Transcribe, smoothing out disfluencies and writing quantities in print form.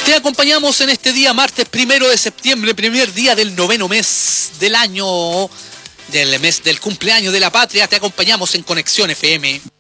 Te acompañamos en este día, martes 1 de septiembre, primer día del 9º mes del año, del mes del cumpleaños de la patria. Te acompañamos en Conexión FM.